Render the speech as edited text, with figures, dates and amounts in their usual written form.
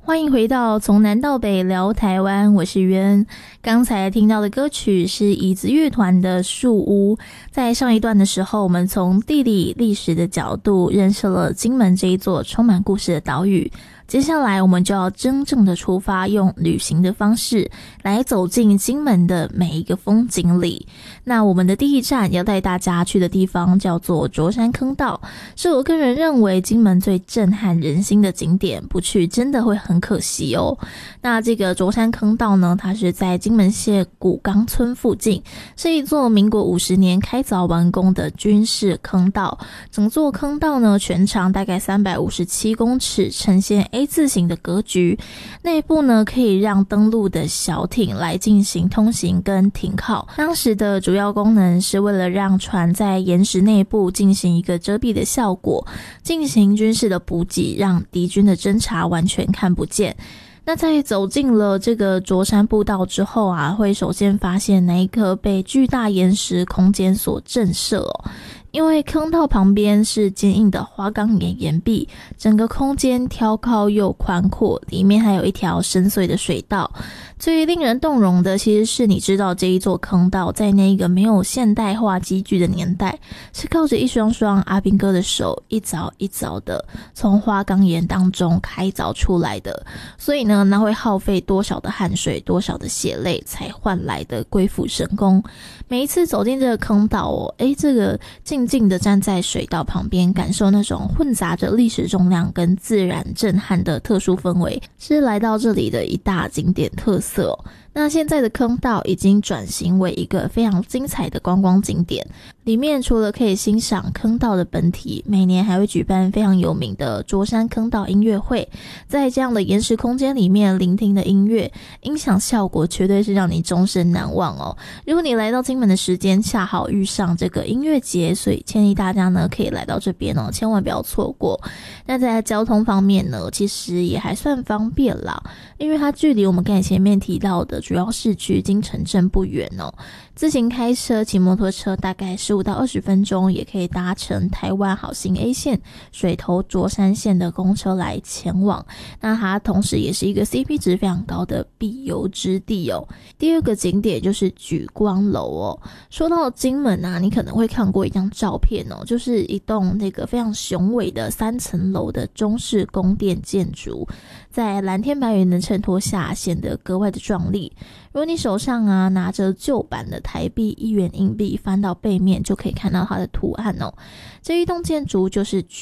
欢迎回到从南到北聊台湾，我是渊。刚才听到的歌曲是椅子乐团的树屋。在上一段的时候，我们从地理历史的角度认识了金门这一座充满故事的岛屿。接下来我们就要真正的出发，用旅行的方式来走进金门的每一个风景里。那我们的第一站要带大家去的地方叫做卓山坑道，是我个人认为金门最震撼人心的景点，不去真的会很可惜哦。那这个卓山坑道呢，它是在金门县古冈村附近，是一座民国50年开凿完工的军事坑道。整座坑道呢，全长大概357公尺，呈现A 字形的格局，内部呢可以让登陆的小艇来进行通行跟停靠。当时的主要功能是为了让船在岩石内部进行一个遮蔽的效果，进行军事的补给，让敌军的侦察完全看不见。那在走进了这个卓山步道之后啊，会首先发现那一颗被巨大岩石空间所震慑哦。因为坑道旁边是坚硬的花岗岩岩壁，整个空间挑高又宽阔，里面还有一条深邃的水道。最令人动容的其实是你知道这一座坑道在那个没有现代化机具的年代，是靠着一双双阿兵哥的手一凿一凿的从花岗岩当中开凿出来的。所以呢，那会耗费多少的汗水，多少的血泪才换来的鬼斧神工。每一次走进这个坑道哦，这个静静的站在水道旁边，感受那种混杂着历史重量跟自然震撼的特殊氛围，是来到这里的一大景点特色哦。那现在的坑道已经转型为一个非常精彩的观光景点，里面除了可以欣赏坑道的本体，每年还会举办非常有名的卓山坑道音乐会。在这样的岩石空间里面聆听的音乐，音响效果绝对是让你终身难忘哦。如果你来到金门的时间恰好遇上这个音乐节，所以建议大家呢可以来到这边哦，千万不要错过。那在交通方面呢，其实也还算方便啦，因为它距离我们刚才前面提到的主要市区金城镇不远哦。自行开车、骑摩托车大概15到20分钟，也可以搭乘台湾好行 A 线、水头卓山线的公车来前往。那它同时也是一个 CP 值非常高的必游之地哦。第二个景点就是莒光楼哦。说到金门啊，你可能会看过一张照片哦，就是一栋那个非常雄伟的3层楼的中式宫殿建筑，在蓝天白云的衬托下显得格外的壮丽。如果你手上啊拿着旧版的台币1元硬币，翻到背面就可以看到它的图案哦。这一栋建筑就是